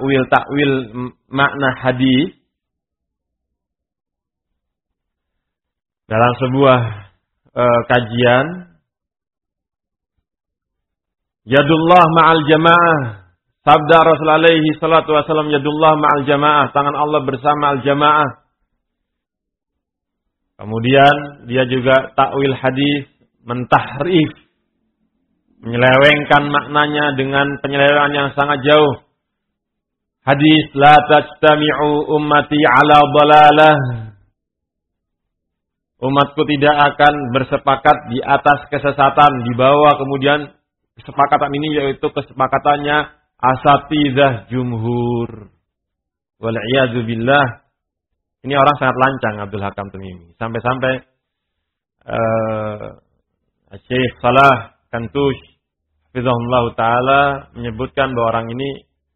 takwil makna hadis dalam sebuah kajian, yadullah ma'al jamaah, sabda Rasul alaihi salatu wasallam, yadullah ma'al jamaah, tangan Allah bersama al jamaah. Kemudian dia juga takwil hadis, mentahrif, menyelewengkan maknanya dengan penyelewengan yang sangat jauh. Hadis la tajtami'u ummati ala dhalalah. Umatku tidak akan bersepakat di atas kesesatan, di bawah kemudian kesepakatan ini yaitu kesepakatannya asatidzah jumhur. Wal iyadzu billah. Ini orang sangat lancang Abdul Hakam Tamimi. Sampai-sampai Syekh Salah Kantush hafizahullah taala menyebutkan bahwa orang ini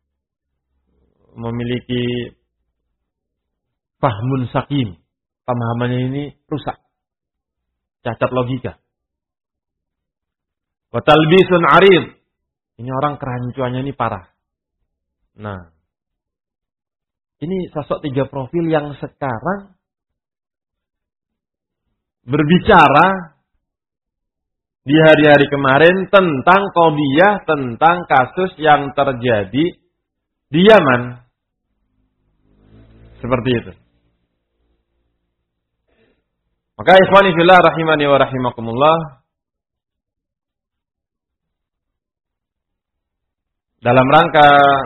memiliki fahmun sakim. Pemahamannya ini rusak. Cacat logika. Wa talbisun arid. Ini orang kerancuannya ini parah. Nah, ini sosok 3 profil yang sekarang berbicara di hari-hari kemarin tentang qadhiyah, tentang kasus yang terjadi di Yaman. Seperti itu. Maka ikhwani fillah rahimani wa rahimakumullah, dalam rangka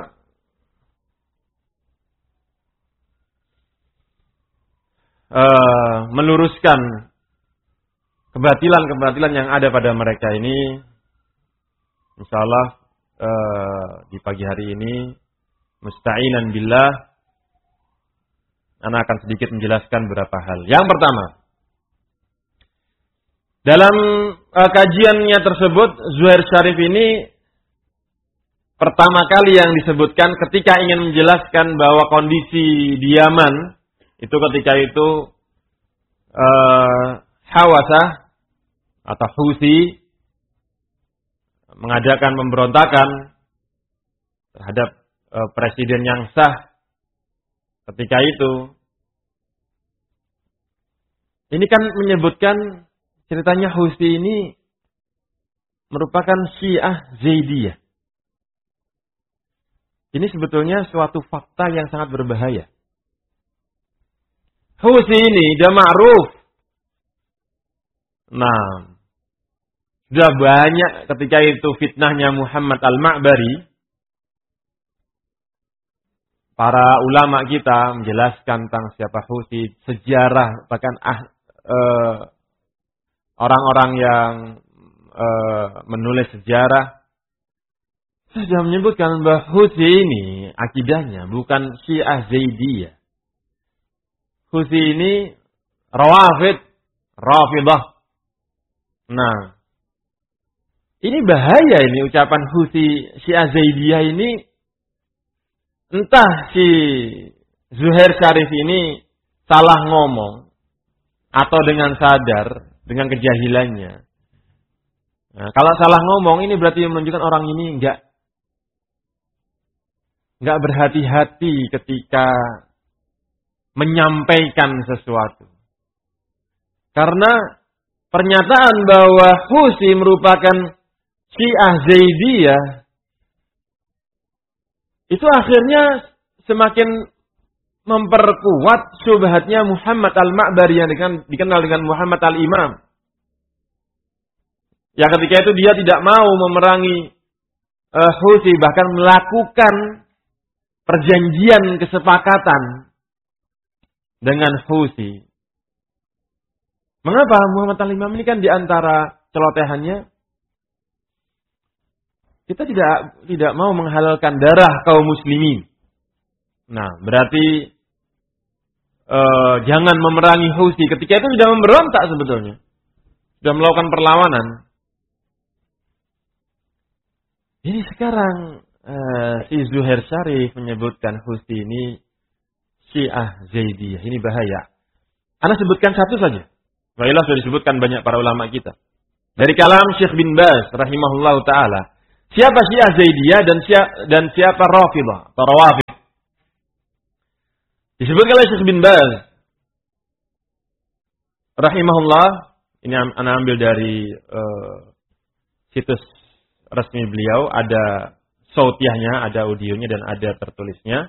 meluruskan kebatilan-kebatilan yang ada pada mereka ini, insyaallah di pagi hari ini musta'inan billah ana akan sedikit menjelaskan beberapa hal. Yang pertama, dalam kajiannya tersebut Zuhair Syarif ini pertama kali yang disebutkan ketika ingin menjelaskan bahwa kondisi di Yaman itu ketika itu Hawasah atau Houthi mengadakan pemberontakan terhadap presiden yang sah ketika itu. Ini kan menyebutkan ceritanya Houthi ini merupakan Syiah Zaidiyah. Ini sebetulnya suatu fakta yang sangat berbahaya. Houthi ini dia ma'ruf. Nah, sudah banyak ketika itu fitnahnya Muhammad Al-Ma'bari. Para ulama kita menjelaskan tentang siapa Houthi, sejarah, bahkan orang-orang yang menulis sejarah sudah menyebutkan bahwa Houthi ini akidahnya bukan Syiah Zaidiyah. Houthi ini Rafidah. Nah, ini bahaya ini ucapan Houthi Syiah Zaidiyah ini. Entah si Zuhair Syarif ini salah ngomong atau dengan sadar, dengan kejahilannya. Nah, kalau salah ngomong ini berarti menunjukkan orang ini enggak berhati-hati ketika menyampaikan sesuatu. Karena pernyataan bahwa Houthi merupakan Syiah Zaidiyah itu akhirnya semakin memperkuat syubhatnya Muhammad Al-Ma'bari yang dikenal dengan Muhammad Al-Imam. Yang ketika itu dia tidak mau memerangi Houthi, bahkan melakukan perjanjian kesepakatan dengan Houthi. Mengapa Muhammad Al-Imam ini kan diantara celotehannya? Kita tidak mau menghalalkan darah kaum muslimin. Nah, berarti jangan memerangi Houthi. Ketika itu sudah memberontak sebetulnya. Sudah melakukan perlawanan. Ini sekarang si Zuhair Syarif menyebutkan Houthi ini Syiah Zaidiyah. Ini bahaya. Anda sebutkan satu saja. Baiklah, sudah disebutkan banyak para ulama kita. Dari kalam Syekh bin Baz rahimahullahu taala. Siapa Syiah Zaidiyah dan siapa Rafidah atau Rawafid? Disebutkan oleh Syekh bin Baz rahimahullah, ini ana ambil dari situs resmi beliau, ada sautiahnya, ada audionya dan ada tertulisnya.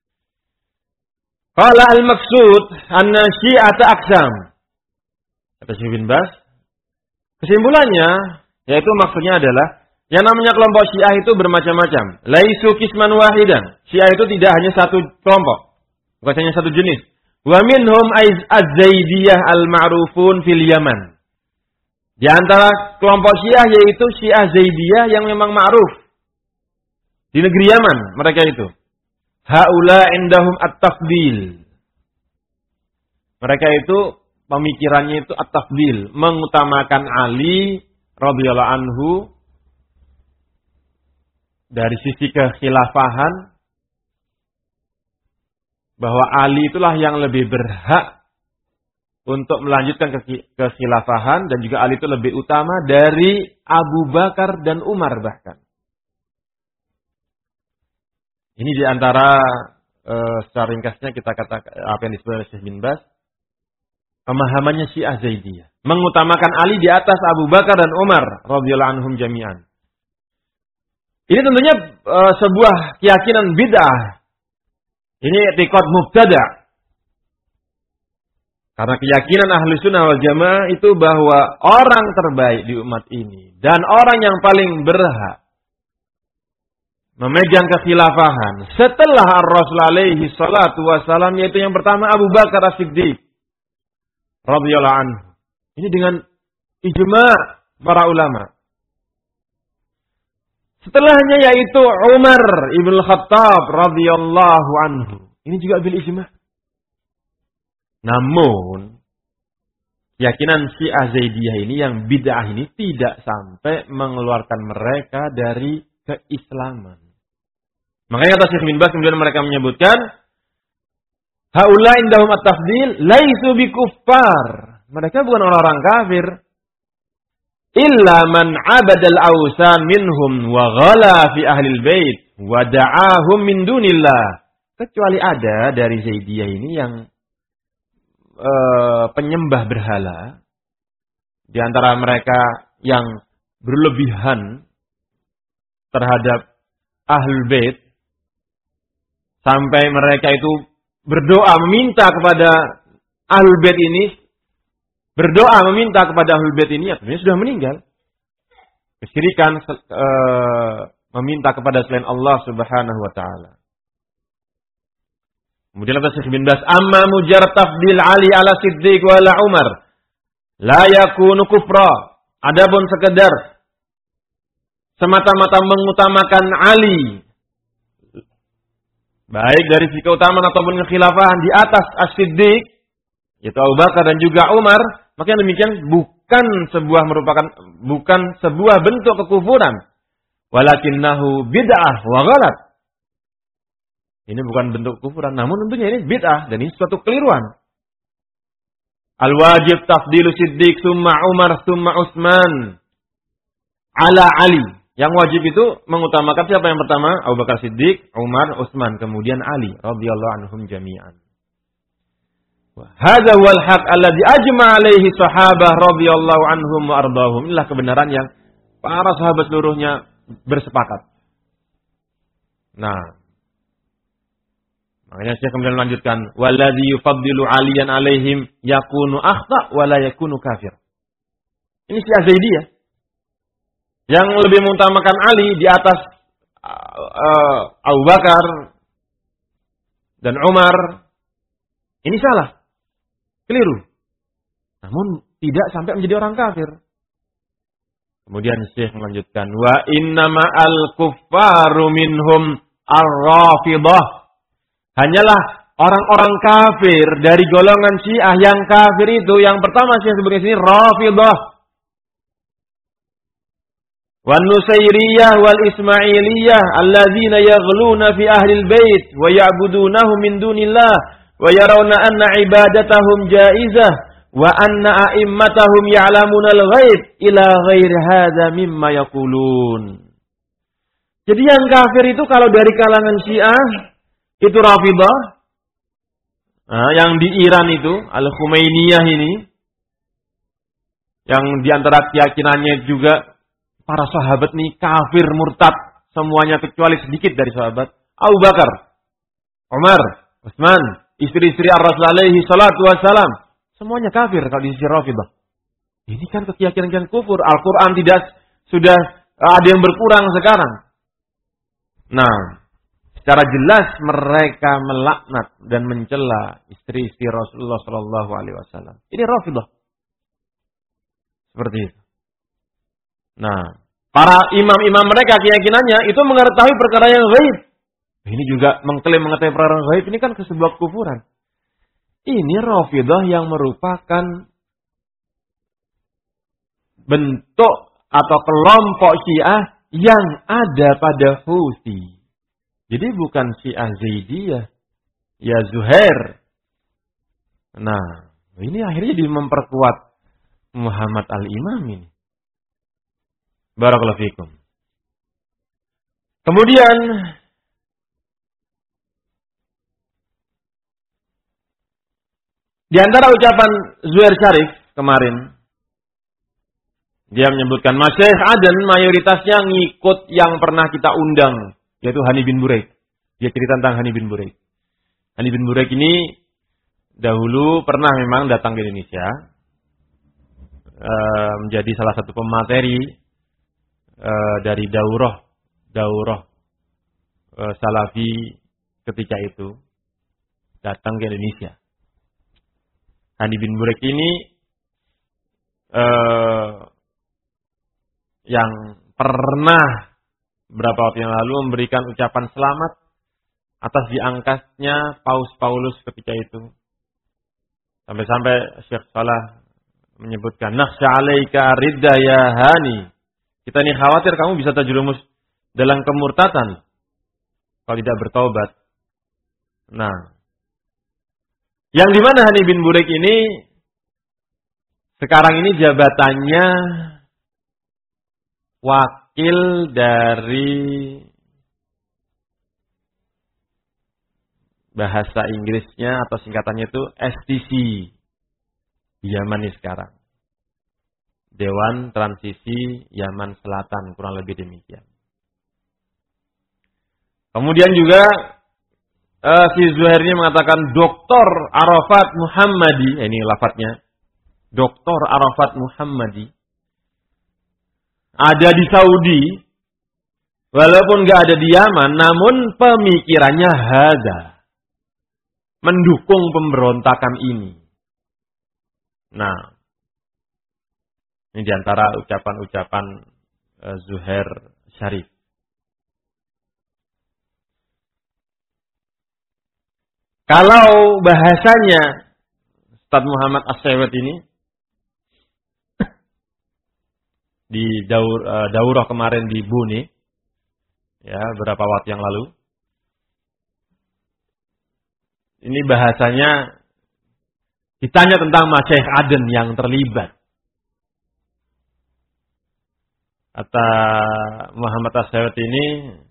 Qala al-maqsud anna syi'ata aqsam. Kata Syekh bin Baz, kesimpulannya yaitu maksudnya adalah yang namanya kelompok Syiah itu bermacam-macam. Laisu qisman wahidan. Syiah itu tidak hanya satu kelompok, bukan hanya satu jenis. Wa minhum az-Zaidiyah al-ma'rufun fil Yaman. Di antara kelompok Syiah yaitu Syiah Zaidiyah yang memang ma'ruf di negeri Yaman, mereka itu. Haula indahum at-tafdil. Mereka itu pemikirannya itu at-tafdil, mengutamakan Ali radhiyallahu anhu dari sisi kekhilafahan, bahwa Ali itulah yang lebih berhak untuk melanjutkan kekhilafahan, dan juga Ali itu lebih utama dari Abu Bakar dan Umar bahkan. Ini diantara secara ringkasnya kita katakan apa yang disebut oleh Syekh bin Baz, pemahamannya Syiah Zaidiyah, mengutamakan Ali di atas Abu Bakar dan Umar radhiyallahu anhum jami'an. Ini tentunya sebuah keyakinan bid'ah. Ini i'tiqad mubtada'. Karena keyakinan ahli sunnah wal jamaah itu bahwa orang terbaik di umat ini dan orang yang paling berhak memegang kekhilafahan setelah Ar-Rasul alaihi salatu wassalam, yaitu yang pertama Abu Bakar As-Siddiq radhiyallahu anhu. Ini dengan ijma' para ulama. Setelahnya yaitu Umar ibn Khattab radhiyallahu anhu. Ini juga bil ijma'. Namun keyakinan Syiah Zaidiyah ini yang bid'ah ini tidak sampai mengeluarkan mereka dari keislaman. Makanya kata Syekh bin Baz kemudian mereka menyebutkan haula indahum at-tafdil laisu bikuffar. Mereka bukan orang-orang kafir. Illa man 'abadal awsan minhum wa ghala fi ahlil bait wa da'ahum min dunillah. Kecuali ada dari Zaidiyah ini yang penyembah berhala, di antara mereka yang berlebihan terhadap ahlul bait, sampai mereka itu berdoa meminta kepada ahlul bait ini, berdoa meminta kepada ahlul bait ini, artinya sudah meninggal. Kesyirikan meminta kepada selain Allah Subhanahu wa taala. Kemudian kata Syekh bin Baz, amma mujarrad tafdil Ali ala Siddiq wa ala Umar la yakunu kufra. Adapun sekedar semata-mata mengutamakan Ali baik dari sisi keutamaan ataupun kekhilafahan di atas As-Siddiq, yaitu Abu Bakar dan juga Umar, maka demikian bukan sebuah bentuk kekufuran, walakinnahu bid'ah wa ghalat. Ini bukan bentuk kekufuran, namun tentunya ini bid'ah dan ini suatu keliruan. Al-wajib tafdilu Siddiq summa Umar summa Utsman ala Ali. Yang wajib itu mengutamakan siapa yang pertama? Abu Bakar Siddiq, Umar, Utsman, kemudian Ali radhiyallahu anhum jami'an. Hadza huwal haq alladzi ajma' alaihi sahabah radhiyallahu anhum wa ardahum. Inilah kebenaran yang para sahabat seluruhnya bersepakat. Nah, makanya saya kemudian melanjutkan, waladzi yufaddilu 'aliyan 'alaihim yakunu akhta wa la yakunu kafir. Ini Syiah Zaidiyah yang lebih mengutamakan Ali di atas Abu Bakar dan Umar. Ini salah, keliru. Namun tidak sampai menjadi orang kafir. Kemudian Syekh melanjutkan, wa innama al-kuffaru minhum ar-rafidah. Hanyalah orang-orang kafir dari golongan Syiah yang kafir itu, yang pertama Syekh sebutkan sini Rafidah. Wan Nusairiyah wal Ismailiyah alladzina yaghluna fi ahli al-bait wa ya'budunahum min dunillah wa yarawna anna ibadatahum jaizah wa anna a'immatahum ya'lamuna al-ghaib ila ghairi hadza mimma yaqulun. Jadi yang kafir itu kalau dari kalangan Syiah itu Rafidah, Nah, yang di Iran itu, Al-Khumainiyah ini, yang diantara keyakinannya juga para sahabat nih kafir murtad semuanya kecuali sedikit dari sahabat. Abu Bakar, Umar, Utsman, istri-istri Ar-Rasul alaihi salatu wassalam, semuanya kafir kalau di sisi Rafidhah. Ini kan keyakinan kufur. Al-Quran tidak sudah ada yang berkurang sekarang. Nah, secara jelas mereka melaknat dan mencela istri-istri Rasulullah Shallallahu Alaihi Wasallam. Ini Rafidhah. Seperti itu. Nah, para imam-imam mereka keyakinannya itu mengetahui perkara yang gaib. Ini juga mengklaim mengetahui perkara yang gaib. Ini kan sebuah kufuran. Ini Rafidhah yang merupakan bentuk atau kelompok Syiah yang ada pada Houthi. Jadi bukan Syiah Zaidiyah, ya Zuhair. Nah, ini akhirnya memperkuat Muhammad al-Imam ini. Barakallahu fikum. Kemudian di antara ucapan Zuhair Syarif kemarin, dia menyebutkan Masyaikh Aden mayoritasnya ngikut yang pernah kita undang, yaitu Hani bin Buraid. Dia cerita tentang Hani bin Buraid. Hani bin Buraid ini dahulu pernah memang datang ke Indonesia, menjadi salah satu pemateri dari daurah Salafi ketika itu, datang ke Indonesia. Hani bin Buraid ini yang pernah beberapa waktu yang lalu memberikan ucapan selamat atas diangkatnya Paus Paulus ketika itu. Sampai-sampai Syekh Salah menyebutkan, "Nakhsha 'alaika ridda ya Hani." Kita ini khawatir kamu bisa terjerumus dalam kemurtatan kalau tidak bertaubat. Nah, yang di mana Hani bin Buraid ini sekarang ini jabatannya wakil dari bahasa Inggrisnya atau singkatannya itu STC di Yaman ini sekarang. Dewan Transisi Yaman Selatan, kurang lebih demikian. Kemudian juga si Zuhair ini mengatakan Dr. Arafat Muhammadi, ini lafadznya, Dr. Arafat Muhammadi ada di Saudi, walaupun nggak ada di Yaman, namun pemikirannya hada, mendukung pemberontakan ini. Nah, ini diantara ucapan-ucapan Zuhair Syarif. Kalau bahasanya Ustaz Muhammad As-Sewet ini di daurah kemarin di Bune, ya beberapa waktu yang lalu, ini bahasanya ditanya tentang Masyaikh Aden yang terlibat. Kata Muhammad As-Sewet ini,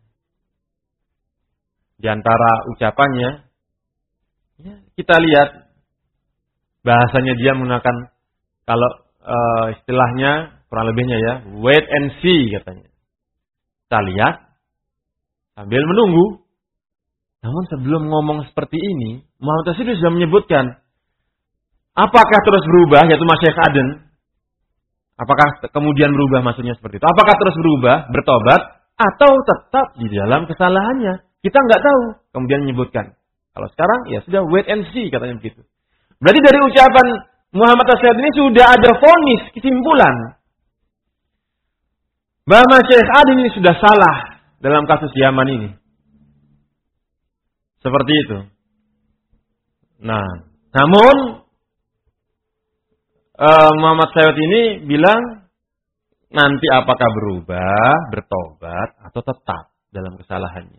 di antara ucapannya, ya, kita lihat bahasanya dia menggunakan, kalau istilahnya kurang lebihnya ya, wait and see katanya. Kita lihat sambil menunggu. Namun sebelum ngomong seperti ini, Muhammad As-Sewet sudah menyebutkan apakah terus berubah, yaitu Masyaikh Aden. Apakah kemudian berubah, maksudnya seperti itu. Apakah terus berubah, bertobat, atau tetap di dalam kesalahannya. Kita nggak tahu. Kemudian menyebutkan. Kalau sekarang, ya sudah wait and see, katanya begitu. Berarti dari ucapan Muhammad As-Sewet ini sudah ada vonis, kesimpulan. Bahwa Syekh Aden ini sudah salah dalam kasus Yaman ini. Seperti itu. Nah, namun Muhammad As-Sewet ini bilang nanti apakah berubah, bertobat, atau tetap dalam kesalahannya.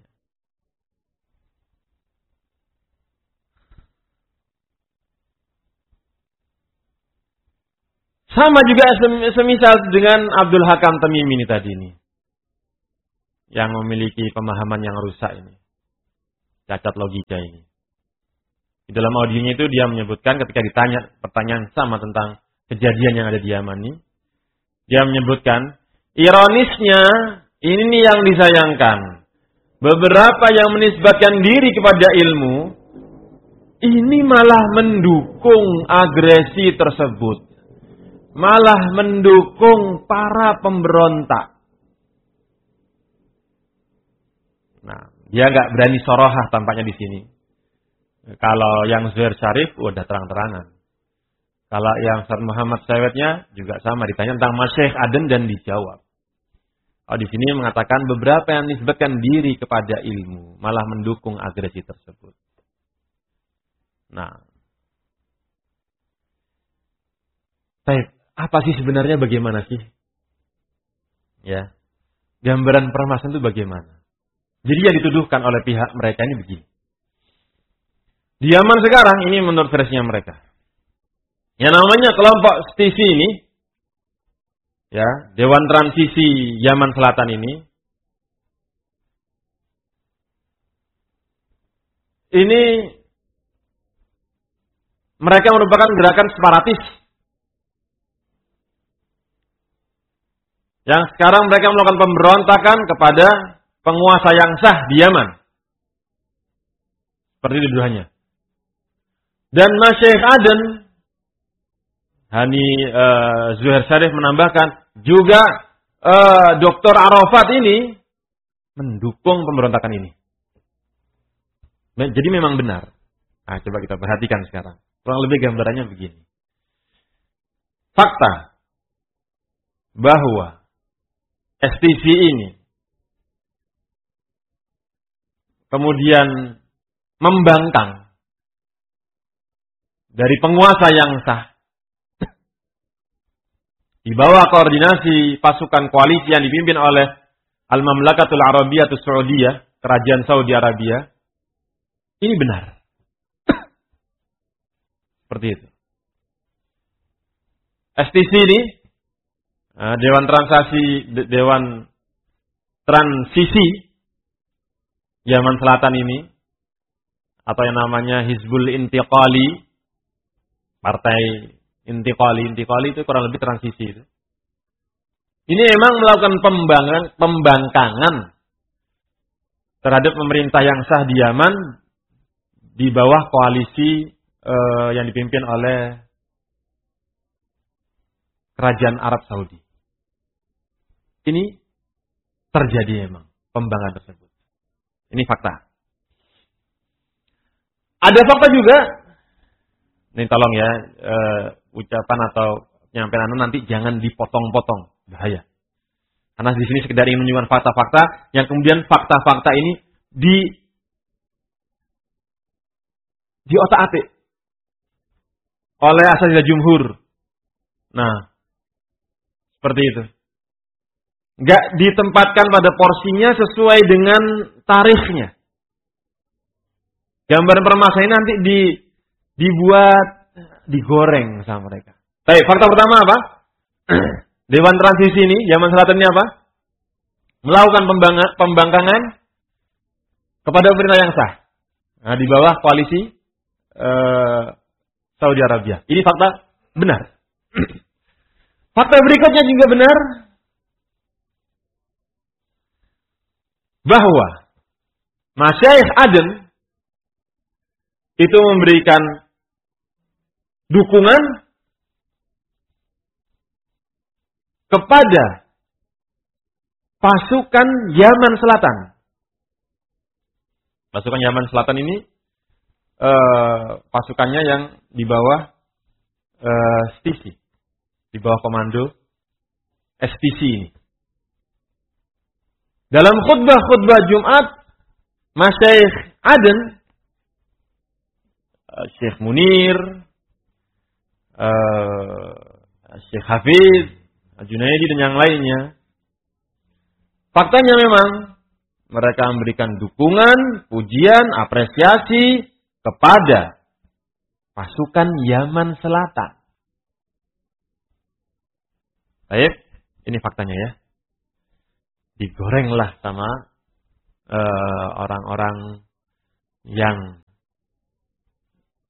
Sama juga semisal dengan Abdul Hakam Tamimi ini tadi ini. Yang memiliki pemahaman yang rusak ini. Cacat logika ini. Di dalam audionya itu dia menyebutkan ketika ditanya pertanyaan sama tentang kejadian yang ada di Yaman ini. Dia menyebutkan, ironisnya ini yang disayangkan. Beberapa yang menisbatkan diri kepada ilmu, ini malah mendukung agresi tersebut. Malah mendukung para pemberontak. Nah, dia nggak berani sorohah tampaknya di sini. Kalau yang Zuhair Syarif udah terang-terangan. Kalau yang Ustaz Muhammad Sawetnya juga sama, ditanya tentang Masyaikh Aden dan dijawab. Oh, di sini mengatakan beberapa yang menisbatkan diri kepada ilmu malah mendukung agresi tersebut. Nah, baik, apa sih sebenarnya, bagaimana sih? Ya, gambaran permasalahan itu bagaimana? Jadi yang dituduhkan oleh pihak mereka ini begini. Di Yaman sekarang ini menurut versinya mereka, yang namanya kelompok STISI ini, ya, Dewan Transisi Yaman Selatan ini mereka merupakan gerakan separatis yang sekarang mereka melakukan pemberontakan kepada penguasa yang sah di Yaman. Seperti tuduhannya. Dan Masyaikh Aden, Zuhair Syarif menambahkan, juga Dr. Arafat ini mendukung pemberontakan ini. Jadi memang benar. Nah, coba kita perhatikan sekarang. Kurang lebih gambarannya begini. Fakta bahwa STC ini kemudian membangkang dari penguasa yang sah di bawah koordinasi pasukan koalisi yang dipimpin oleh Al-Mamlakatul Arabiyatus Saudiyah, Kerajaan Saudi Arabia. Ini benar. Seperti itu. STC ini, Dewan Transisi Yaman Selatan ini, atau yang namanya Hizbul Intiqali, Partai Intiqali itu kurang lebih transisi itu. Ini memang melakukan pembangkangan terhadap pemerintah yang sah di Yaman di bawah koalisi yang dipimpin oleh Kerajaan Arab Saudi. Ini terjadi memang pembangkangan tersebut. Ini fakta. Ada fakta juga. Ini tolong ya, ucapan atau penyampaian nanti jangan dipotong-potong, bahaya. Karena di sini sekedar ingin menunjukkan fakta-fakta yang kemudian fakta-fakta ini di otak-atik oleh asatidz jumhur. Nah, seperti itu. Enggak ditempatkan pada porsinya sesuai dengan tarikhnya. Gambaran permasalahan nanti dibuat, digoreng sama mereka. Baik, fakta pertama apa? Dewan Transisi ini, Yaman Selatan ini apa? Melakukan pembangkangan kepada pemerintah yang sah. Nah, di bawah koalisi Saudi Arabia. Ini fakta benar. Fakta berikutnya juga benar. Bahwa Masyaikh Aden itu memberikan dukungan kepada pasukan Yaman Selatan. Pasukan Yaman Selatan ini pasukannya yang di bawah STC, di bawah komando STC ini. Dalam khutbah Jumat, Masyaikh Aden, Syekh Munir, Syekh Hafiz, Junaidi dan yang lainnya, faktanya memang mereka memberikan dukungan, pujian, apresiasi kepada pasukan Yaman Selatan. Baik, ini faktanya ya. Digorenglah sama orang-orang yang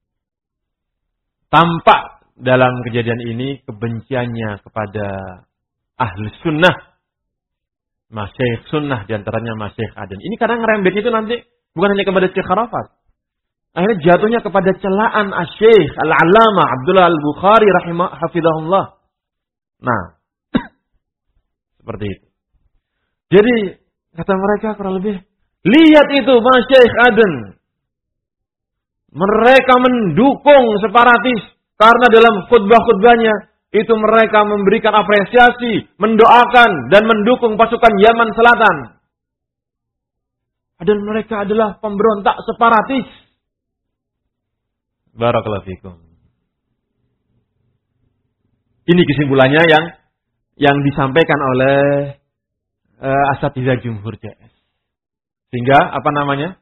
tampak dalam kejadian ini kebenciannya kepada ahli sunnah, masyayikh sunnah, diantaranya masyayikh Aden. Ini kadang ngerembet itu nanti bukan hanya kepada Syekh Arafat. Akhirnya jatuhnya kepada celaan Asy-Syaikh Al-Allamah Abdullah Al-Bukhari hafizahullah. Nah, seperti itu. Jadi, kata mereka kurang lebih, lihat itu masyayikh Aden. Mereka mendukung separatis. Karena dalam khutbah-khutbahnya, itu mereka memberikan apresiasi, mendoakan, dan mendukung pasukan Yaman Selatan. Dan mereka adalah pemberontak separatis. Barakallahu fikum. Ini kesimpulannya yang disampaikan oleh Asatidzah Jumhur CS. Sehingga, apa namanya?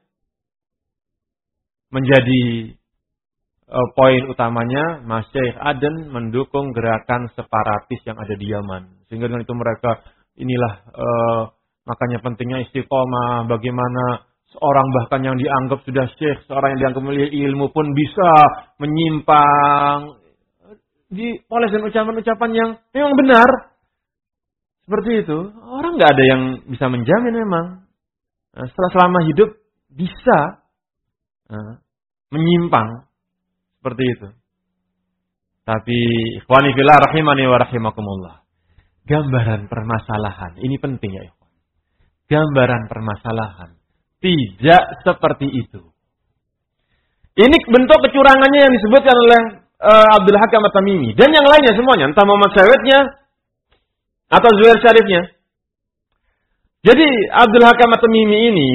Menjadi poin utamanya, Masyayikh Aden mendukung gerakan separatis yang ada di Yaman. Sehingga dengan itu mereka, inilah makanya pentingnya istiqomah, bagaimana seorang bahkan yang dianggap sudah syekh, seorang yang dianggap memiliki ilmu pun bisa menyimpang. Dipoles dengan ucapan-ucapan yang memang benar. Seperti itu. Orang nggak ada yang bisa menjamin memang. Selama hidup bisa menyimpang. Seperti itu. Tapi ikhwani fillah rahimani wa rahimakumullah. Gambaran permasalahan. Ini penting ya ikhwan. Gambaran permasalahan. Tidak seperti itu. Ini bentuk kecurangannya yang disebutkan oleh Abdul Hakam At-Tamimi. Dan yang lainnya semuanya. Entah Muhammad Syawetnya atau Zuhair Syarifnya. Jadi Abdul Hakam At-Tamimi ini,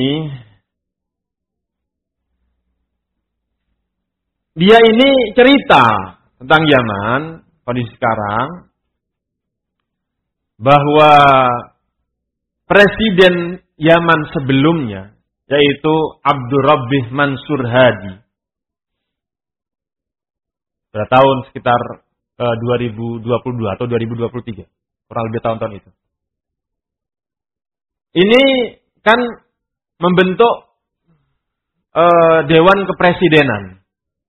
dia ini cerita tentang Yaman, kondisi sekarang, bahwa presiden Yaman sebelumnya, yaitu Abdur Rabbih Mansur Hadi, pada tahun sekitar 2022 atau 2023, kurang lebih tahun-tahun itu. Ini kan membentuk Dewan Kepresidenan.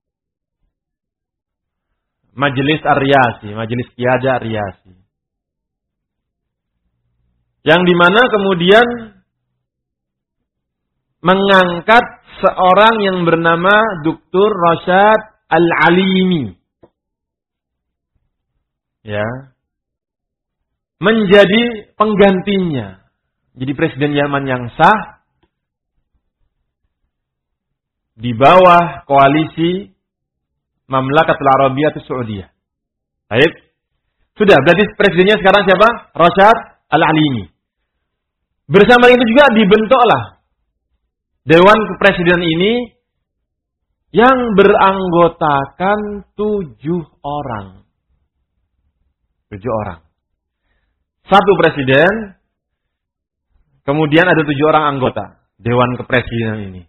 Majelis Ar-Riyasi, Majelis Qiyadah Ar-Riyasi. Yang dimana kemudian mengangkat seorang yang bernama Dr. Rasyad Al-Alimi. Ya. Menjadi penggantinya. Jadi presiden Yaman yang sah di bawah koalisi Mamlakatul Arabiyatus Saudiyah. Baik. Sudah, berarti presidennya sekarang siapa? Rasyad Al-Alimi. Bersama itu juga dibentuklah Dewan Kepresidenan ini yang beranggotakan 7 orang. 7 orang. Satu presiden, kemudian ada 7 orang anggota Dewan Kepresidenan ini.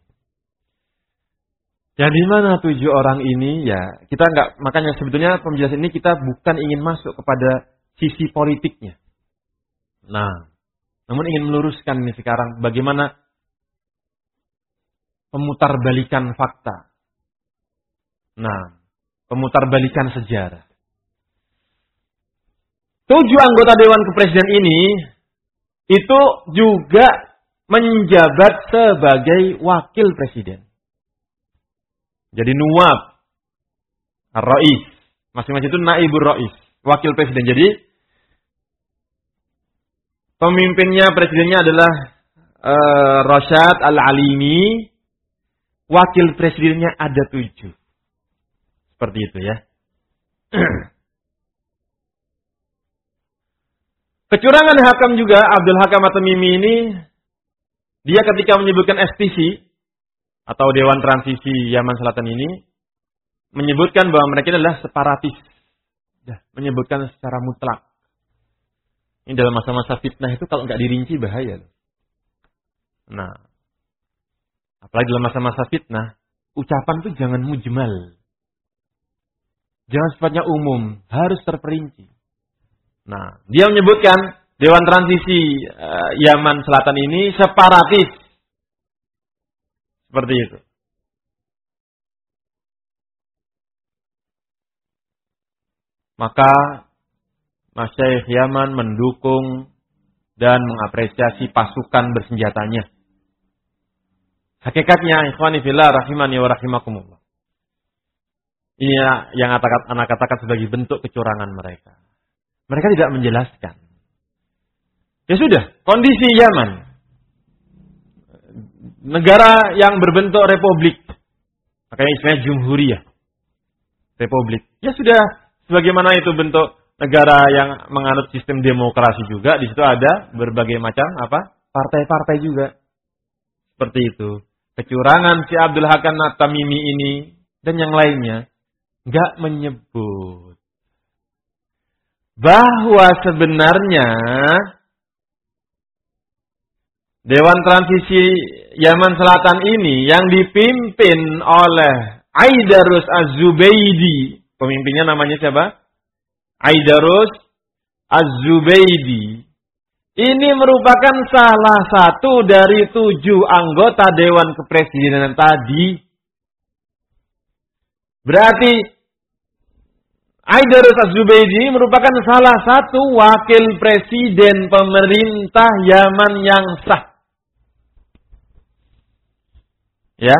Yang di mana 7 orang ini, ya kita enggak, makanya sebetulnya penjelasan ini kita bukan ingin masuk kepada sisi politiknya. Nah, namun ingin meluruskan ini sekarang bagaimana pemutarbalikan fakta. Nah, pemutarbalikan sejarah. 7 anggota Dewan Kepresiden ini itu juga menjabat sebagai wakil presiden. Jadi nuwab ar-rais, masing-masing itu naibur rais, wakil presiden. Jadi pemimpinnya, presidennya adalah Rasyad Al-Alimi, wakil presidennya ada 7. Seperti itu ya. Kecurangan hakam juga, Abdul Hakam At-Tamimi ini, dia ketika menyebutkan STC, atau Dewan Transisi Yaman Selatan ini, menyebutkan bahwa mereka adalah separatis. Menyebutkan secara mutlak. Ini dalam masa-masa fitnah itu kalau nggak dirinci bahaya. Nah, apalagi dalam masa-masa fitnah, ucapan itu jangan mujmal. Jangan sifatnya umum, harus terperinci. Nah, dia menyebutkan Dewan Transisi Yaman Selatan ini separatis. Seperti itu. maka Masyaikh Yaman mendukung dan mengapresiasi pasukan bersenjatanya. Hakikatnya, ikhwani fillah rahimani wa rahimakumullah. Ini yang anak katakan sebagai bentuk kecurangan mereka. Mereka tidak menjelaskan. Ya sudah, kondisi Yaman. Negara yang berbentuk republik. Makanya istilahnya jumhuriyah. Republik. Ya sudah, sebagaimana itu bentuk negara yang menganut sistem demokrasi juga. Di situ ada berbagai macam partai-partai juga. Seperti itu. Kecurangan si Abdul Hakam At-Tamimi ini dan yang lainnya nggak menyebut bahwa sebenarnya Dewan Transisi Yaman Selatan ini yang dipimpin oleh Aidarus Az-Zubaydi. Pemimpinnya namanya siapa? Aidarus Az-Zubaydi. Ini merupakan salah satu dari 7 anggota Dewan Kepresidenan tadi. Berarti Aidarus Az-Zubaydi merupakan salah satu wakil presiden pemerintah Yaman yang sah. Ya.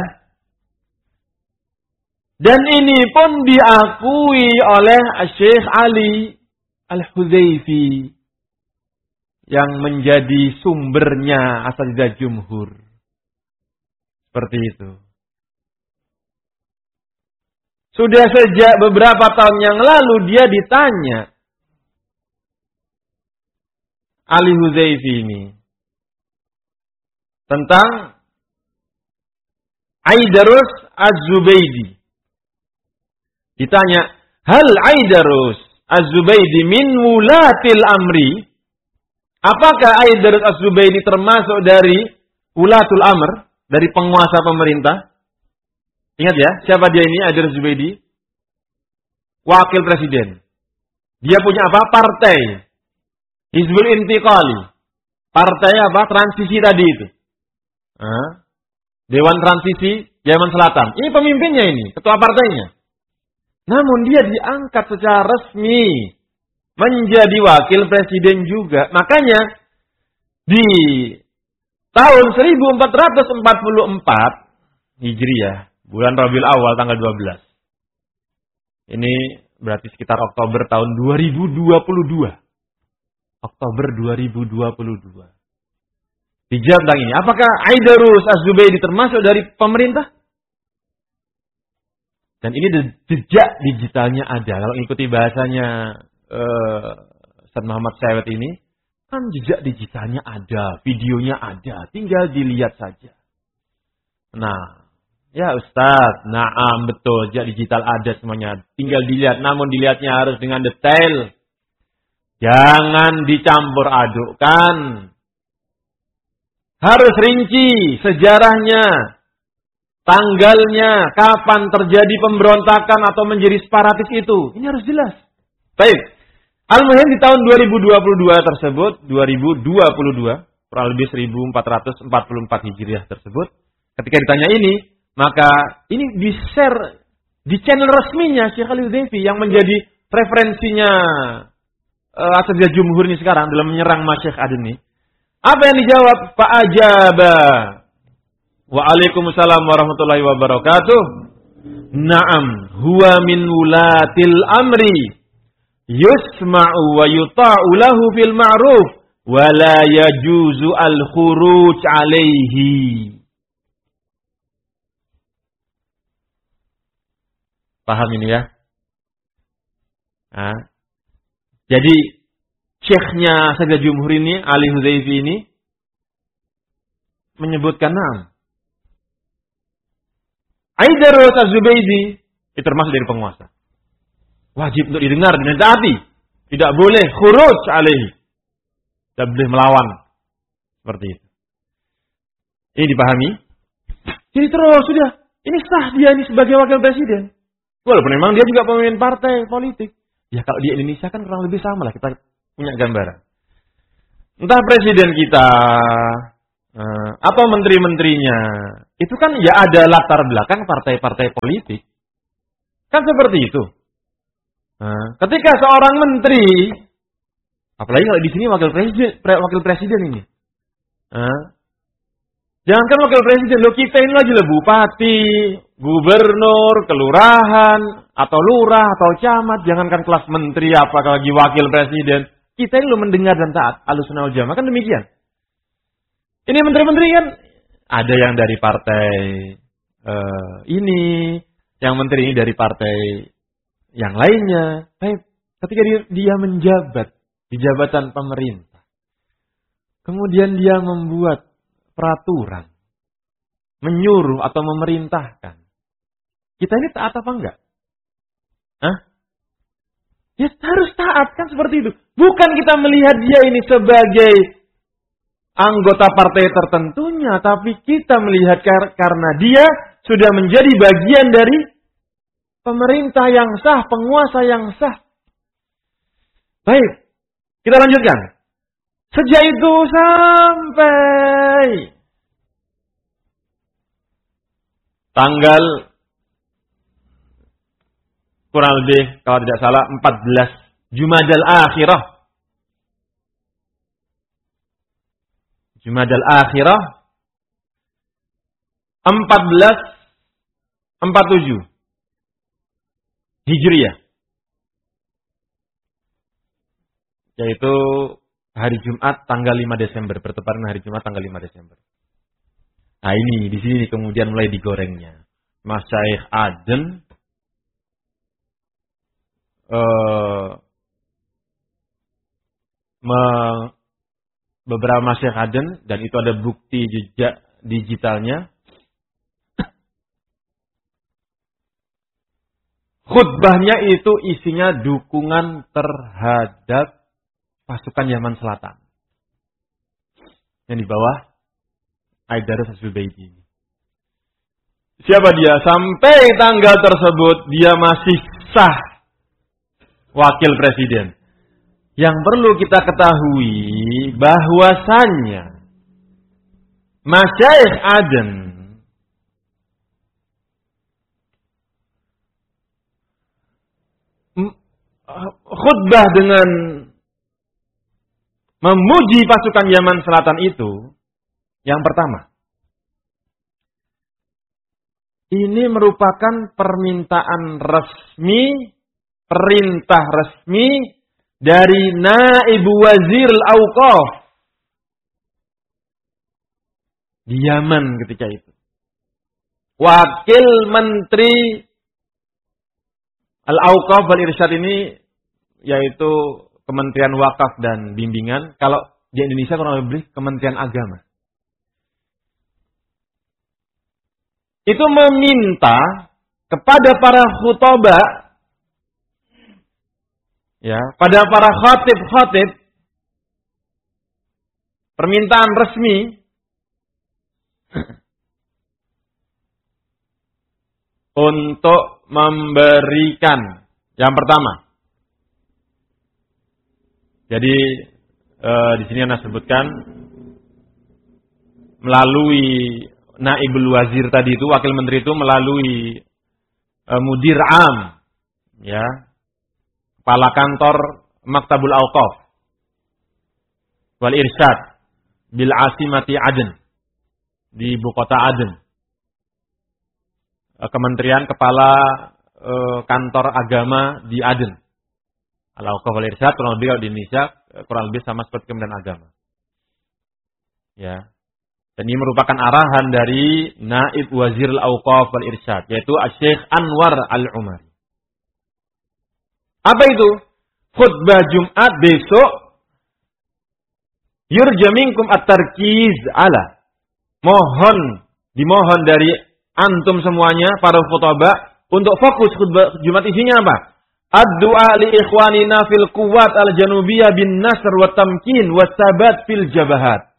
Dan ini pun diakui oleh Syekh Ali Al-Hudzaify yang menjadi sumbernya Asatidzah Jumhur. Seperti itu. Sudah sejak beberapa tahun yang lalu dia ditanya Ali Hudzaify ini tentang Aidarus Az-Zubaydi. Ditanya, hal Aidarus Az-Zubaydi min wulatil amri? Apakah Aidarus Az-Zubaydi termasuk dari wulatul amr, dari penguasa pemerintah? Ingat ya, siapa dia ini Aidarus Az-Zubaydi? Wakil presiden. Dia punya apa? Partai. Hizbul Intiqali. Partai apa? Transisi tadi itu. Dewan Transisi Yaman Selatan. Ini pemimpinnya ini, ketua partainya. Namun dia diangkat secara resmi menjadi wakil presiden juga. Makanya di tahun 1444 Hijriah, bulan Rabiul Awal tanggal 12. Ini berarti sekitar Oktober tahun 2022. Oktober 2022. Dijawab tentang ini. Apakah Aidarus Az-Zubaydi termasuk dari pemerintah? Dan ini jejak digitalnya ada. Kalau ikuti bahasanya Ustaz Muhammad Syawet ini, kan jejak digitalnya ada, videonya ada, tinggal dilihat saja. Nah, ya Ustaz, naam betul, jejak digital ada semuanya, tinggal dilihat. Namun dilihatnya harus dengan detail. Jangan dicampur adukkan. Harus rinci sejarahnya, tanggalnya, kapan terjadi pemberontakan atau menjadi separatis itu. Ini harus jelas. Baik. Al-Muhim di tahun 2022 tersebut, 2022, kurang lebih 1444 Hijriah tersebut, ketika ditanya ini, maka ini di-share di channel resminya Syekh Ali Hudzaify yang menjadi referensinya Asatidzah Jumhur ini sekarang dalam menyerang Masyaikh Adni. Apa yang dijawab? Fa'ajaba. Waalaikumsalam warahmatullahi wabarakatuh. Naam, huwa min wulatil amri. Yusma'u wa yuta'u lahu fil ma'ruf. Wa la yajuzu al-khuruj alaihi. Paham ini ya? Nah, jadi syekhnya Asatidzah Jumhur ini, Ali Hudzaify ini, menyebutkan naam. Aidarus Az-Zubaydi itu termasuk dari penguasa. Wajib untuk didengar dan ditaati. Tidak boleh khuruj alaihi. Tidak boleh melawan. Seperti itu. Ini dipahami. Jadi terus sudah. Ini sah dia ini sebagai wakil presiden. Walaupun memang dia juga pemimpin partai politik. Ya kalau di Indonesia kan kurang lebih sama lah. Kita punya gambaran. Entah presiden kita atau menteri-menterinya. Itu kan ya ada latar belakang partai-partai politik. Kan seperti itu. Ketika seorang menteri, apalagi kalau di sini wakil presiden ini. Jangankan wakil presiden, kita ini lagi bupati, gubernur, kelurahan, atau lurah, atau camat. Jangankan kelas menteri, apalagi wakil presiden. Kita ini mendengar dan taat. Ahlussunnah wal Jamaah kan demikian. Ini menteri-menteri kan ada yang dari partai ini, yang menteri ini dari partai yang lainnya. Tapi ketika dia menjabat di jabatan pemerintah, kemudian dia membuat peraturan, menyuruh atau memerintahkan, kita ini taat apa enggak? Ya harus taat kan seperti itu. Bukan kita melihat dia ini sebagai anggota partai tertentunya, tapi kita melihat karena dia sudah menjadi bagian dari pemerintah yang sah, penguasa yang sah. Baik, kita lanjutkan. Sejak itu sampai tanggal kurang lebih kalau tidak salah 14 Jumadal Akhirah. Jumadal Akhirah 1447 Hijriah. Yaitu hari Jumat tanggal 5 Desember, bertepatan hari Jumat tanggal 5 Desember. Nah ini, di sini kemudian mulai digorengnya. Masyaikh Aden beberapa masyaikh Aden, dan itu ada bukti jejak digitalnya. Khutbahnya itu isinya dukungan terhadap pasukan Yaman Selatan. Yang di bawah Aidarus Az-Zubaydi. Siapa dia? Sampai tanggal tersebut dia masih sah wakil presiden. Yang perlu kita ketahui bahwasannya Masyaikh Aden khutbah dengan memuji pasukan Yaman Selatan itu, yang pertama, ini merupakan permintaan resmi, perintah resmi dari Naib Wazir Al-Awqaf di Yaman ketika itu. Wakil Menteri Al-Awqaf wal-Irsyad ini yaitu Kementerian Wakaf dan Bimbingan. Kalau di Indonesia kurang lebih Kementerian Agama. Itu meminta kepada para khutbah, ya, pada para khatib, permintaan resmi untuk memberikan yang pertama. Jadi di sini Anda sebutkan melalui Naibul Wazir tadi itu, wakil menteri itu melalui Mudir Am, ya, kepala kantor Maktabul Awqaf wal Irsyad bil Asimati Aden, di ibu kota Aden. Kementerian kepala kantor agama di Aden. Al-Awqaf wal Irsyad kurang lebih kalau di Indonesia kurang lebih sama seperti Kementerian Agama. Ya. Dan ini merupakan arahan dari Naib Wazir Al-Awqaf wal Irsyad, yaitu Syekh Anwar Al-Umari. Apa itu? Khutbah Jumat besok, yurja minkum at-tarkiz ala. Dimohon dari antum semuanya, para khutbah, untuk fokus khutbah Jumat isinya apa? Ad-du'a li ikhwanina fil quwwat al-janubiyah bin nasr wa tamkin wa sabat fil jabahat.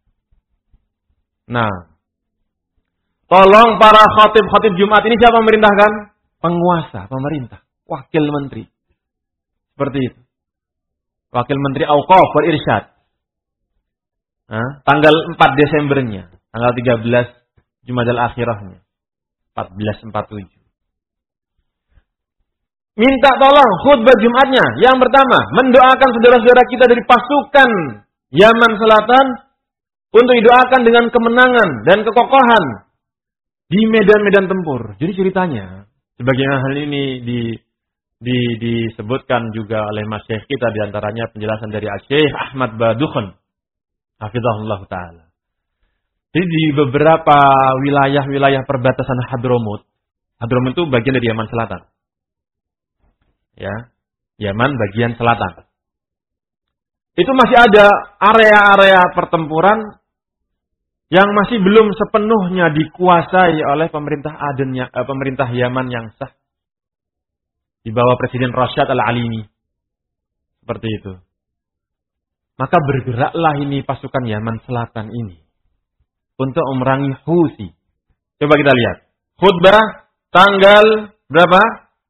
Nah, tolong para khatib Jumat ini siapa memerintahkan? Penguasa, pemerintah, wakil menteri. Seperti itu. Wakil Menteri Awqaf wal Irsyad. Tanggal 4 Desembernya, tanggal 13 Jumadal Akhirahnya. 1447. minta tolong khutbah Jumatnya. Yang pertama, mendoakan saudara-saudara kita dari pasukan Yaman Selatan untuk didoakan dengan kemenangan dan kekokohan di medan-medan tempur. Jadi ceritanya, sebagian hal ini disebutkan juga oleh Mas Syekh kita, diantaranya penjelasan dari Syekh Ahmad Badukhan, hafizahullah ta'ala. Jadi di beberapa wilayah-wilayah perbatasan Hadramut itu bagian dari Yaman Selatan. Ya, Yaman bagian selatan. Itu masih ada area-area pertempuran yang masih belum sepenuhnya dikuasai oleh pemerintah pemerintah Yaman yang sah di bawah Presiden Rashad Al-Alimi. Seperti itu. Maka bergeraklah ini pasukan Yaman Selatan ini untuk memerangi Houthi. Coba kita lihat. Khutbah tanggal berapa?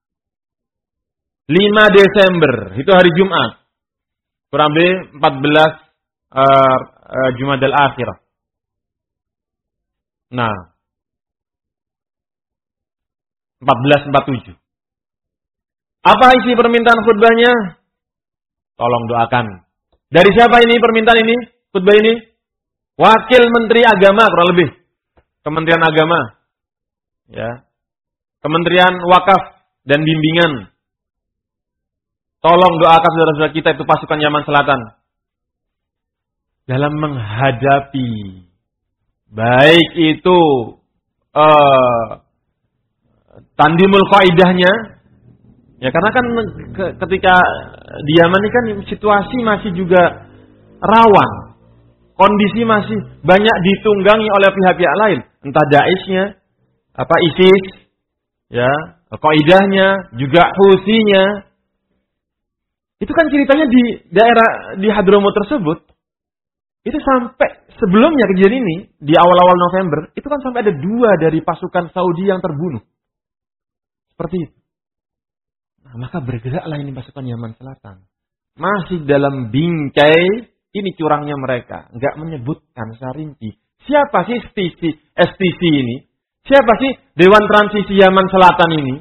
5 Desember. Itu hari Jumat. Kurang lebih 14 Jumadal Akhirah. Nah. 1447. Apa isi permintaan khutbahnya? Tolong doakan. Dari siapa ini permintaan ini? Khutbah ini? Wakil Menteri Agama kurang lebih. Kementerian Agama. Ya. Kementerian Wakaf dan Bimbingan. Tolong doakan saudara-saudara kita itu pasukan Yaman Selatan. Dalam menghadapi baik itu tandimul qaidahnya. Ya karena kan ketika di Yaman ini kan situasi masih juga rawan. Kondisi masih banyak ditunggangi oleh pihak-pihak lain. Entah Daeshnya, ISIS, ya, qaidahnya, juga Houthi-nya. Itu kan ceritanya di daerah di Hadramut tersebut. Itu sampai sebelumnya kejadian ini, di awal-awal November, itu kan sampai ada 2 dari pasukan Saudi yang terbunuh. Seperti itu. Nah, maka bergeraklah ini pasukan Yaman Selatan. Masih dalam bingkai, ini curangnya mereka. Enggak menyebutkan secara rinci. Siapa sih STC ini? Siapa sih Dewan Transisi Yaman Selatan ini?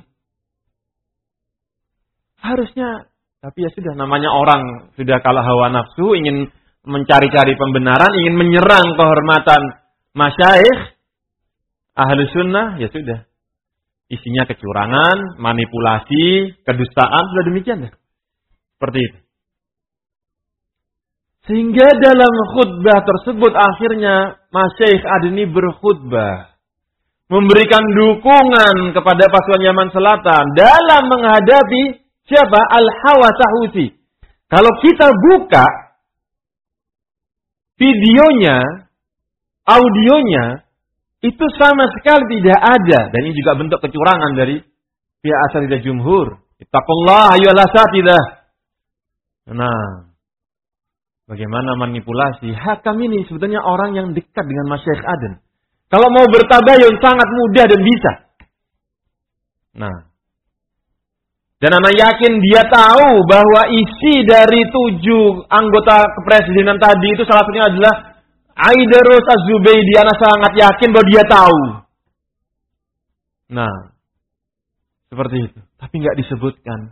Harusnya, tapi ya sudah, namanya orang sudah kalah hawa nafsu, ingin mencari-cari pembenaran, ingin menyerang kehormatan masyayikh ahli sunnah, ya sudah. Isinya kecurangan, manipulasi, kedustaan, sudah demikian ya. Seperti itu. Sehingga dalam khutbah tersebut akhirnya Masyaikh Adni berkhutbah. Memberikan dukungan kepada pasukan Yaman Selatan dalam menghadapi siapa? Al-Hawasa Houthi. Kalau kita buka videonya, audionya, itu sama sekali tidak ada. Dan ini juga bentuk kecurangan dari pihak Asatidzah Jumhur. Ittaqullah ayyuhal asatidzah. Nah, bagaimana manipulasi? Hakam ini sebetulnya orang yang dekat dengan Masyaikh Aden. Kalau mau bertabayun sangat mudah dan bisa. Nah, dan anak yakin dia tahu bahwa isi dari 7 anggota kepresidenan tadi itu salah satunya adalah Aidarus Az-Zubaydi. Anak sangat yakin bahwa dia tahu. Nah, seperti itu. Tapi nggak disebutkan.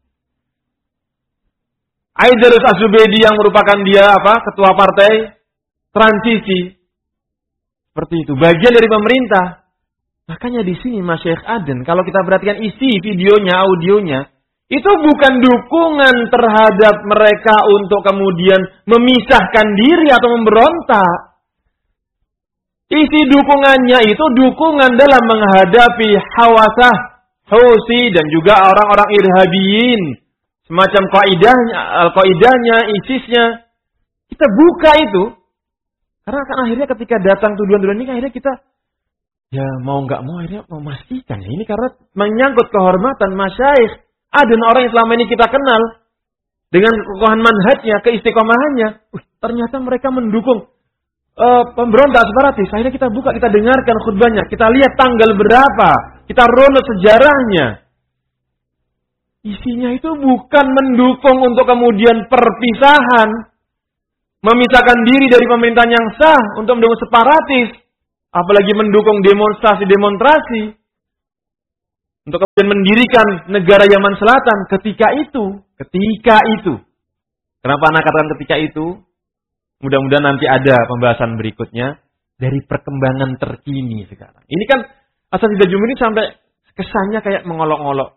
Aidarus Az-Zubaydi yang merupakan dia ketua partai transisi. Seperti itu. Bagian dari pemerintah. Makanya di sini Masyaikh Aden, kalau kita perhatikan isi videonya, audionya, itu bukan dukungan terhadap mereka untuk kemudian memisahkan diri atau memberontak. Isi dukungannya itu dukungan dalam menghadapi Hawasah, Houthi dan juga orang-orang irhabiyin. Semacam qaidahnya, ISIS-nya. Kita buka itu. Karena kan akhirnya ketika datang tuduhan-tuduhan ini, akhirnya kita ya mau nggak mau akhirnya memastikan. Ini karena menyangkut kehormatan Masyaikh Aden, orang yang selama ini kita kenal. Dengan kekokohan manhajnya, keistiqomahannya. Ternyata mereka mendukung pemberontak separatis. Akhirnya kita buka, kita dengarkan khutbahnya. Kita lihat tanggal berapa. Kita runut sejarahnya. Isinya itu bukan mendukung untuk kemudian perpisahan. Memisahkan diri dari pemerintahan yang sah untuk mendukung separatis. Apalagi mendukung demonstrasi-demonstrasi. untuk kemudian mendirikan negara Yaman Selatan ketika itu. Kenapa anak katakan ketika itu? Mudah-mudahan nanti ada pembahasan berikutnya dari perkembangan terkini sekarang. Ini kan Asatidzah Jumhur ini sampai kesannya kayak mengolok-olok.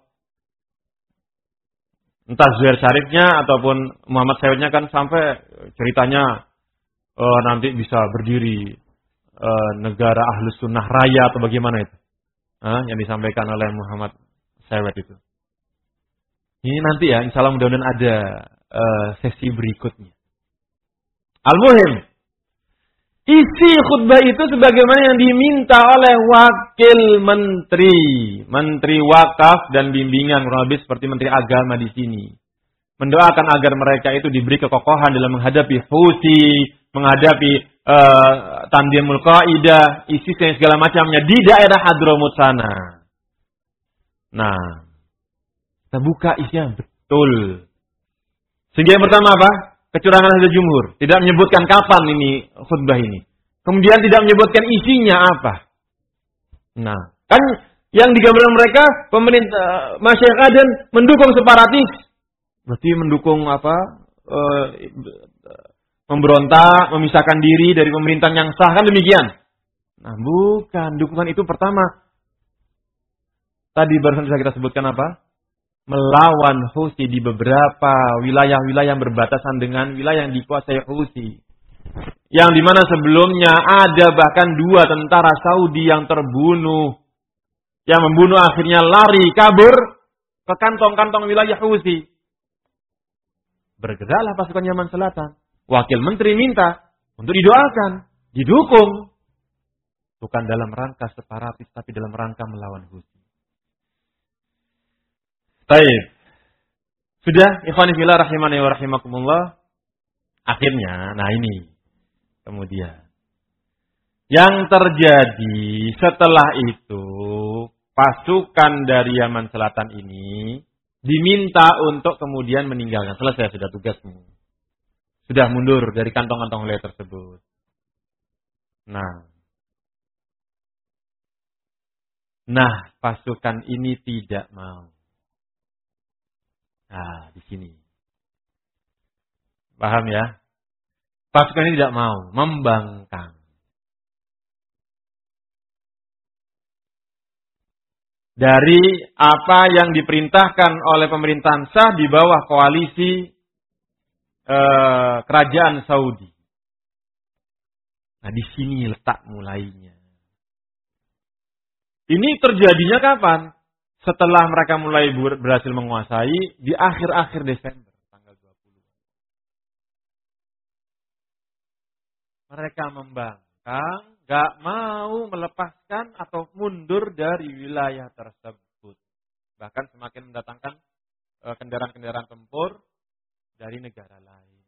Entah Zuhair Syarifnya ataupun Muhammad Sayyidnya kan sampai ceritanya nanti bisa berdiri negara Ahlus Sunnah Raya atau bagaimana itu. Yang disampaikan oleh Muhammad Sayyid itu. Ini nanti ya, insya Allah mudah-mudahan ada sesi berikutnya. Al-Muhim, isi khutbah itu sebagaimana yang diminta oleh wakil menteri wakaf dan bimbingan, kurang lebih seperti menteri agama di sini. Mendoakan agar mereka itu diberi kekokohan dalam menghadapi Houthi, menghadapi Tanzimul Qaeda, ISIS dan segala macamnya di daerah Hadramut sana. Nah, kita buka isinya betul. Sehingga yang pertama apa? Kecurangan Asatidzah Jumhur. Tidak menyebutkan kapan ini khutbah ini. Kemudian tidak menyebutkan isinya apa. Nah, kan yang digambarkan mereka pemerintah Masyayikh Aden mendukung separatis. Berarti mendukung apa? Memberontak, memisahkan diri dari pemerintahan yang sah, kan demikian. Nah, bukan. Dukungan itu pertama. Tadi barusan bisa kita sebutkan apa? Melawan Houthi di beberapa wilayah-wilayah yang berbatasan dengan wilayah yang dikuasai Houthi. Yang dimana sebelumnya ada bahkan 2 tentara Saudi yang terbunuh. Yang membunuh akhirnya lari, kabur ke kantong-kantong wilayah Houthi. Bergeraklah pasukan Yaman Selatan. Wakil menteri minta untuk didoakan, didukung. Bukan dalam rangka separatis, tapi dalam rangka melawan Houthi. Baik. Sudah, ikhwani fillah rahimani wa rahimakumullah. Akhirnya, nah ini. Kemudian. Yang terjadi setelah itu, pasukan dari Yaman Selatan ini diminta untuk kemudian meninggalkan. Selesai, sudah tugasmu. Sudah mundur dari kantong-kantong wilayah tersebut. Nah, pasukan ini tidak mau. Nah, di sini. Paham ya? Pasukan ini tidak mau, membangkang. Dari apa yang diperintahkan oleh pemerintahan sah di bawah koalisi kerajaan Saudi. Nah, di sini letak mulainya. Ini terjadinya kapan? Setelah mereka mulai berhasil menguasai di akhir-akhir Desember, tanggal 20. Mereka membangkang, gak mau melepaskan atau mundur dari wilayah tersebut. Bahkan semakin mendatangkan kendaraan-kendaraan tempur dari negara lain.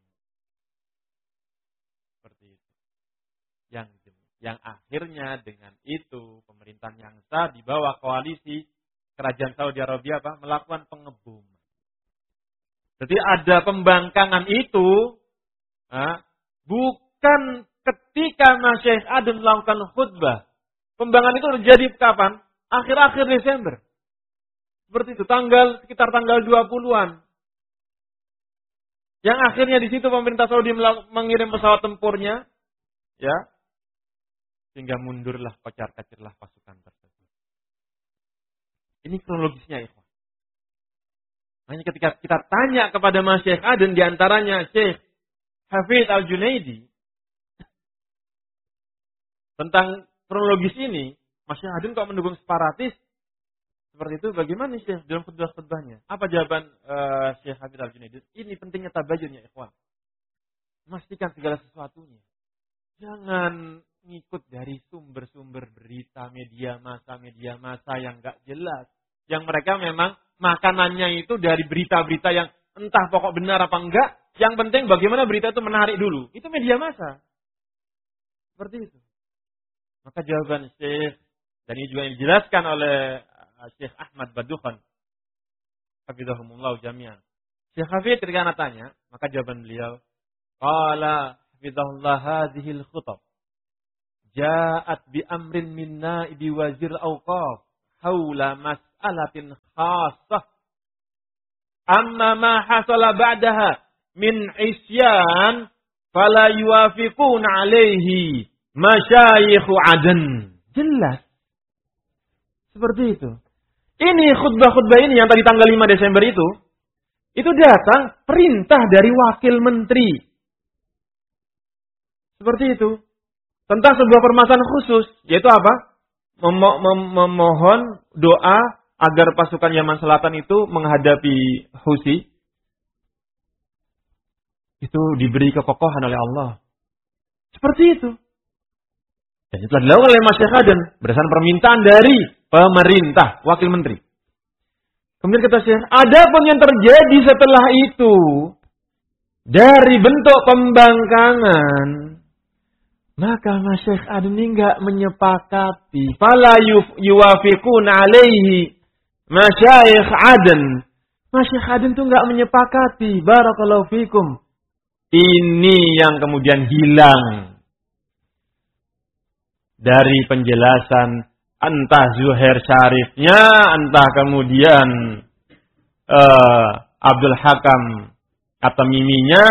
Seperti itu. Yang akhirnya dengan itu pemerintahan yang sah di bawah koalisi kerajaan Saudi Arabia melakukan pengeboman. Jadi ada pembangkangan itu bukan ketika Masyayikh Aden melakukan khutbah. Pembangkangan itu terjadi kapan? Akhir-akhir Desember. Seperti itu, sekitar tanggal 20-an. Yang akhirnya di situ pemerintah Saudi mengirim pesawat tempurnya, ya, sehingga mundurlah, kocar-kacirlah pasukan tersebut. Ini kronologisnya, ikhwan. Hanya ketika kita tanya kepada Masyayikh Aden, diantaranya Syekh Hafidz Al-Junaidi, tentang kronologis ini, Masyayikh Aden kok mendukung separatis? Seperti itu, bagaimana Syekh dalam khutbah-khutbahnya? Apa jawaban Syekh Hafidz Al-Junaidi? Ini pentingnya tabayun ya, ikhwan. Memastikan segala sesuatunya. Jangan ngikut dari sumber-sumber berita media massa yang gak jelas. Yang mereka memang makanannya itu dari berita-berita yang entah pokok benar apa enggak. Yang penting bagaimana berita itu menarik dulu. Itu media massa. Seperti itu. Maka jawaban Syekh, dan ini juga dijelaskan oleh Syekh Ahmad Badukhan, hafizahumullah jami'an. Syekh Hafidz ketika anak tanya, maka jawaban beliau, qala hafizahullah hadhil khutab ja'at bi amrin min na'ibi wazir awqaf haula mas'alatin khassah. Amma ma hasala ba'daha min isyan fala yuwafiquna alaihi masyayikhu adan. Jelas. Seperti itu. Ini khutbah-khutbah ini yang tadi tanggal 5 Desember itu datang perintah dari wakil menteri. Seperti itu. Tentang sebuah permasalahan khusus. Yaitu apa? Memohon doa agar pasukan Yaman Selatan itu menghadapi Houthi. Itu diberi kekokohan oleh Allah. Seperti itu. Dan itu telah dilakukan oleh Masyaikh Aden. Berdasarkan permintaan dari pemerintah, wakil menteri. Kemudian kata Syekh, ada pun yang terjadi setelah itu. Dari bentuk pembangkangan. Maka Masyaikh Aden ini enggak menyepakati. Fala yuwafiqun alaihi Masyaikh Aden. Masyaikh Aden itu enggak menyepakati. Barakallahu fikum. Ini yang kemudian hilang dari penjelasan entah Zuhair Syarifnya, entah kemudian Abdul Hakam At-Tamiminya,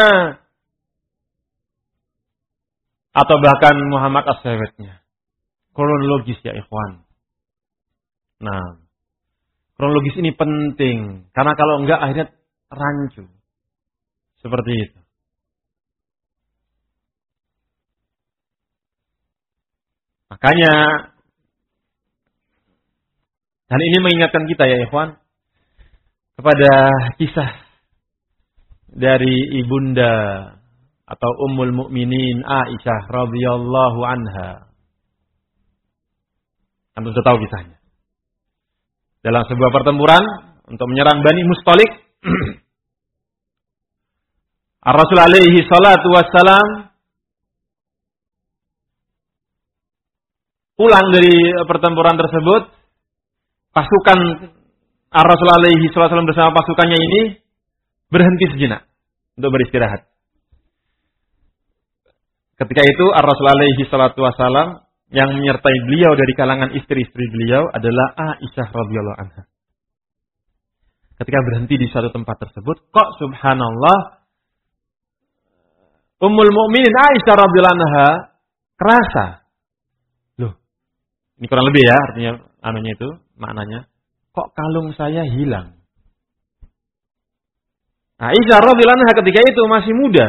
atau bahkan Muhammad As-Sawatnya. Kronologis ya ikhwan. Nah, kronologis ini penting. Karena kalau enggak akhirnya rancu. Seperti itu. Makanya, dan ini mengingatkan kita ya ikhwan, kepada kisah dari ibunda atau Ummul Mukminin Aisyah radhiyallahu anha. Anda sudah tahu kisahnya. Dalam sebuah pertempuran untuk menyerang Bani Mustalik, Ar-Rasul alaihi salatu wassalam pulang dari pertempuran tersebut, pasukan Ar-Rasul alaihi salatu wassalam bersama pasukannya ini berhenti sejenak untuk beristirahat. Ketika itu Ar-Rasul alaihi salatu wassalam yang menyertai beliau dari kalangan istri-istri beliau adalah Aisyah radhiyallahu anha. Ketika berhenti di suatu tempat tersebut, kok subhanallah Ummul Mukminin Aisyah radhiyallahu anha kerasa. Loh, ini kurang lebih ya artinya itu maknanya. Kok kalung saya hilang? Aisyah radhiyallahu anha ketika itu masih muda.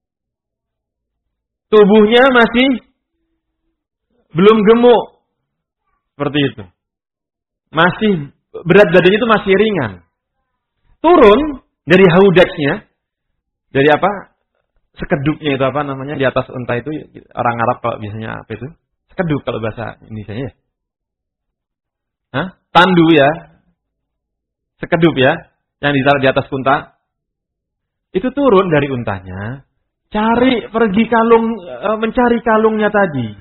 Tubuhnya masih belum gemuk. Seperti itu. Masih berat badannya itu masih ringan. Turun dari haudajnya. Dari apa? Sekedupnya itu apa namanya? Di atas unta itu orang Arab kalau biasanya apa itu? Sekedup kalau bahasa Indonesianya. Hah? Tandu ya. Sekedup ya. Yang ditaruh di atas unta. Itu turun dari untanya. Pergi mencari kalungnya tadi.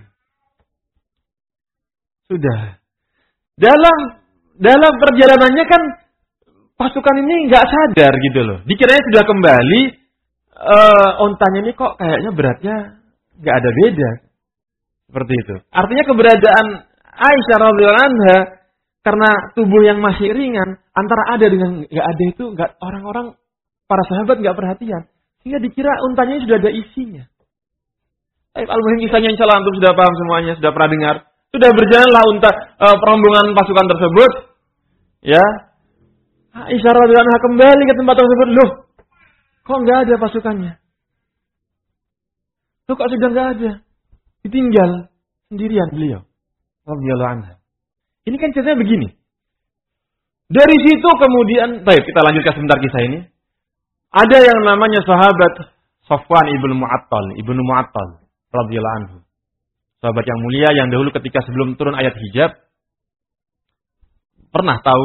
Sudah. Dalam perjalanannya kan pasukan ini nggak sadar gitu loh. Dikiranya sudah kembali, ontanya ini kok kayaknya beratnya nggak ada beda. Seperti itu. Artinya keberadaan Aisyah radhiyallahu anha karena tubuh yang masih ringan, antara ada dengan nggak ada itu nggak orang-orang para sahabat nggak perhatian. Sehingga dikira untanya sudah ada isinya. Al-Muhim kisahnya insya Allah antum sudah paham semuanya, sudah pernah dengar. Sudah berjalanlah rombongan pasukan tersebut. Ya. Aisyah radhiyallahu anha kembali ke tempat tersebut. Loh, kok nggak ada pasukannya? Loh, kok sudah nggak ada? Ditinggal sendirian beliau. Radhiyallahu anha. Ini kan ceritanya begini. Dari situ kemudian, baik kita lanjutkan sebentar kisah ini. Ada yang namanya sahabat Safwan ibnu Mu'attal radhiyallahu anhu. Sahabat yang mulia yang dahulu ketika sebelum turun ayat hijab pernah tahu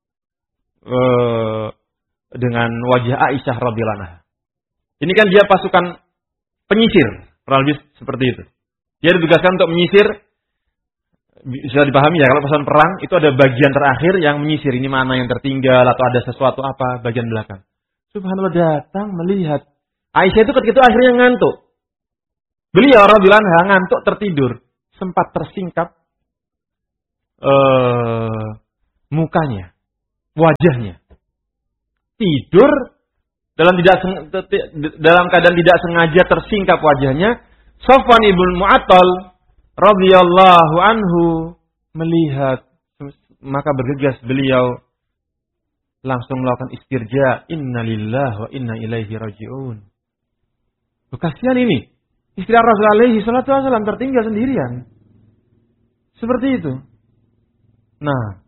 dengan wajah Aisyah radhiyallahu anha. Ini kan dia pasukan penyisir, kurang lebih seperti itu. Dia ditugaskan untuk menyisir. Bisa dipahami ya, kalau pasukan perang itu ada bagian terakhir yang menyisir. Ini mana yang tertinggal atau ada sesuatu apa bagian belakang. Subhanallah datang melihat. Aisyah itu ketika itu akhirnya ngantuk. Beliau radhiyallahu anha ngantuk tertidur. Sempat tersingkap mukanya. wajahnya. Tidur dalam keadaan tidak sengaja tersingkap wajahnya. Safwan ibn Mu'attal radhiyallahu anhu melihat, maka bergegas beliau langsung melakukan istirja. Inna lillahi wa inna ilaihi raji'un. Kasihan ini. Istri Rasul alaihi salatu wasallam tertinggal sendirian. Seperti itu. Nah,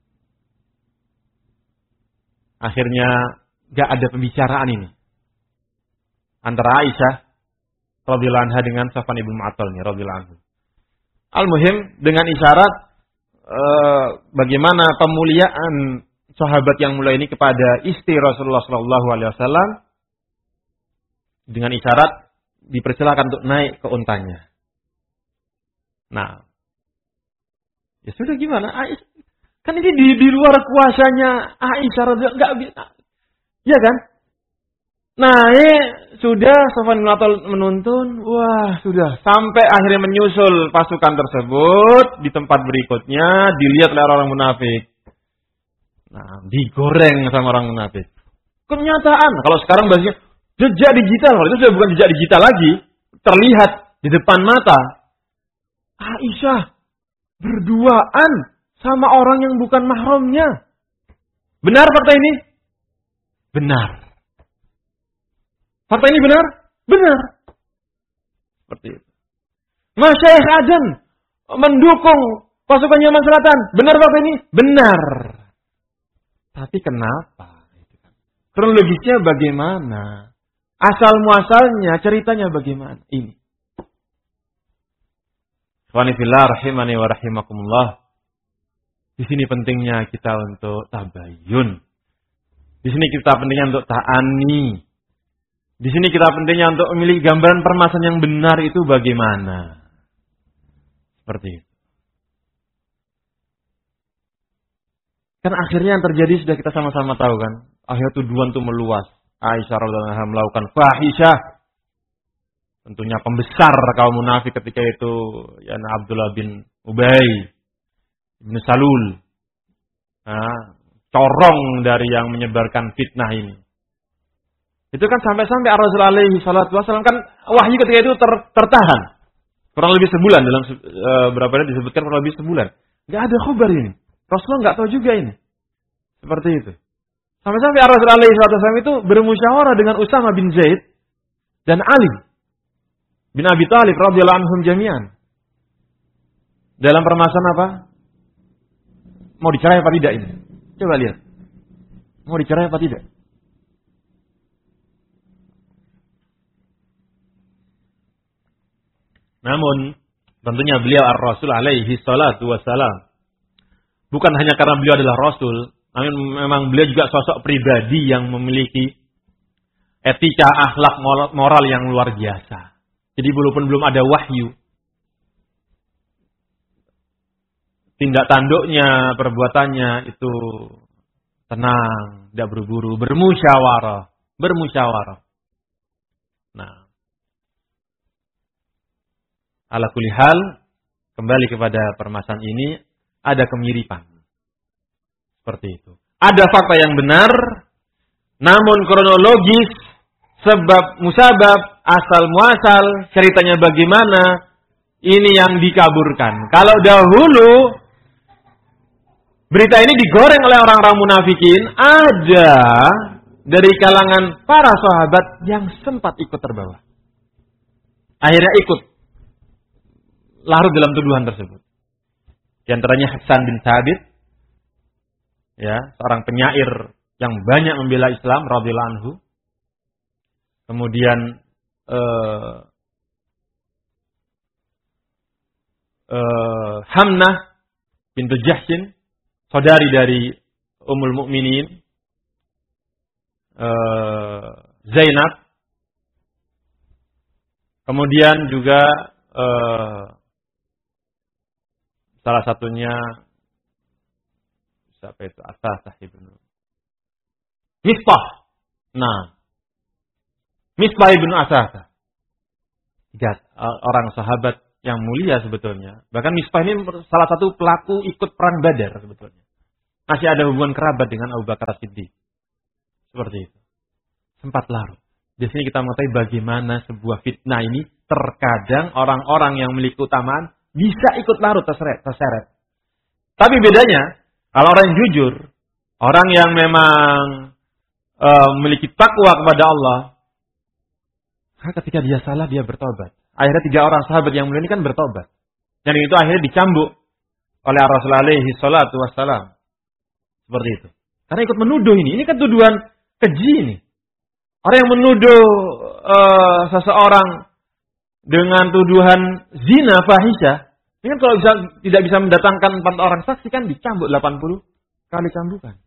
akhirnya gak ada pembicaraan ini antara Aisyah radhiyallahu anha dengan Safwan ibn Mu'attal nih radhiyallahu anhu. Al-muhim dengan isyarat bagaimana pemuliaan sahabat yang mulia ini kepada istri Rasulullah sallallahu alaihi wasallam, dengan isyarat dipersilakan untuk naik ke untanya. Nah, ya sudah gimana? Kan ini di luar kuasanya Aisyah radhiyallahu anha, enggak bisa. Ya kan? Naik sudah, Safwan bin Mu'attal menuntun, wah sudah sampai akhirnya menyusul pasukan tersebut di tempat berikutnya, dilihat oleh orang munafik. Nah, digoreng sama orang munafik. Kenyataan, kalau sekarang bahasanya jejak digital, kalau itu sudah bukan jejak digital lagi, terlihat di depan mata. Aisyah berduaan sama orang yang bukan mahramnya. Benar fakta ini? Benar. Fakta ini benar? Benar. Seperti itu. Masyaikh Adam mendukung pasukan Yaman Selatan. Benar fakta ini? Benar. Tapi kenapa? Kronologisnya bagaimana? Asal muasalnya, ceritanya bagaimana? Ini. Ikhwanifillah rahimani wa rahimakumullah. Di sini pentingnya kita untuk tabayyun. Di sini kita pentingnya untuk ta'ani. Di sini kita pentingnya untuk memiliki gambaran permasalahan yang benar itu bagaimana. Seperti itu. Kan akhirnya yang terjadi sudah kita sama-sama tahu kan. Akhirnya tuduhan itu meluas. Aisyah radhiyallahu anha melakukan fahisyah. Tentunya pembesar kaum munafik ketika itu ya Abdullah bin Ubay bin Salul. Nah, corong dari yang menyebarkan fitnah ini. Itu kan sampai-sampai Rasulullah alaihi salatu wasallam kan wahyu ketika itu tertahan. Kurang lebih sebulan, dalam berapa hari disebutkan kurang lebih sebulan. Enggak ada khabar ini. Rasulullah enggak tahu juga ini. Seperti itu. Sampai-sampai Rasulullah alaihi salatu wasallam itu bermusyawarah dengan Usama bin Zaid dan Ali bin Abi Thalib radhiyallahu anhum jami'an. Dalam permasalahan apa? Mau dicerai apa tidak ini? Coba lihat. Mau dicerai apa tidak? Namun tentunya beliau ar-Rasul alaihi salatu wassalam bukan hanya karena beliau adalah Rasul, namun memang beliau juga sosok pribadi yang memiliki etika, akhlak, moral yang luar biasa. Jadi walaupun belum ada wahyu, tindak tanduknya, perbuatannya itu tenang, tidak berburu, bermusyawarah. Nah, ala kulli hal, kembali kepada permasalahan ini, ada kemiripan. Seperti itu. Ada fakta yang benar, namun kronologis, sebab musabab, asal muasal, ceritanya bagaimana, ini yang dikaburkan. Kalau dahulu, berita ini digoreng oleh orang-orang munafikin, ada dari kalangan para sahabat yang sempat ikut terbawa. Akhirnya ikut larut dalam tuduhan tersebut. Di antaranya Hasan bin Thabit, ya, seorang penyair yang banyak membela Islam radhiyallahu anhu. Kemudian Hamnah bintu Jahshin, saudari dari Ummul Mukminin Zainab. Kemudian juga salah satunya siapa itu? Asasah ibnu Misbah. Nah, Misbah ibnu Asasah. Tiga orang sahabat yang mulia sebetulnya. Bahkan Misbah ini salah satu pelaku ikut perang Badar sebetulnya. masih ada hubungan kerabat dengan Abu Bakar Siddiq. Seperti itu. Sempat larut. Di sini kita mengetahui bagaimana sebuah fitnah ini terkadang orang-orang yang memiliki keutamaan bisa ikut larut terseret. Tapi bedanya, kalau orang yang jujur, orang yang memang memiliki takwa kepada Allah, ketika dia salah dia bertobat. Akhirnya 3 orang sahabat yang mulia ini kan bertobat. Dan itu akhirnya dicambuk oleh Rasulullah alaihi salatu wassalam. Seperti itu. Karena ikut menuduh ini kan tuduhan keji ini. Orang yang menuduh seseorang dengan tuduhan zina fahisyah, ini kan kalau tidak bisa mendatangkan 4 orang saksi kan dicambuk 80 kali cambukan.